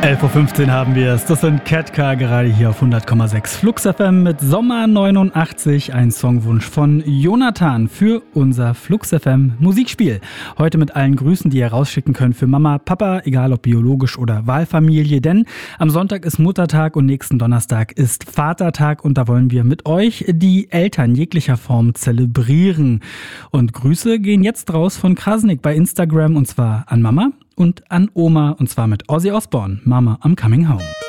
11.15 Uhr haben wir es. Das sind Ketka, gerade hier auf 100,6 Flux FM mit Sommer 89. Ein Songwunsch von Jonathan für unser Flux FM Musikspiel. Heute mit allen Grüßen, die ihr rausschicken könnt für Mama, Papa, egal ob biologisch oder Wahlfamilie. Denn am Sonntag ist Muttertag und nächsten Donnerstag ist Vatertag. Und da wollen wir mit euch die Eltern jeglicher Form zelebrieren. Und Grüße gehen jetzt raus von Krasnik bei Instagram, und zwar an Mama und an Oma, und zwar mit Ozzy Osbourne, Mama, I'm Coming Home.